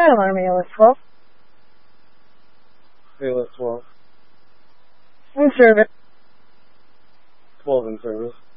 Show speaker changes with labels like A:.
A: Battle Army, ALS 12.
B: ALS 12.
A: In service.
B: 12 in service.